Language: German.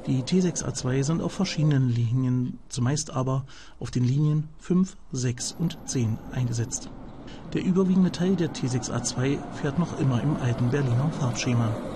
Die T6A2 sind auf verschiedenen Linien, zumeist aber auf den Linien 5, 6 und 10 eingesetzt. Der überwiegende Teil der T6A2 fährt noch immer im alten Berliner Farbschema.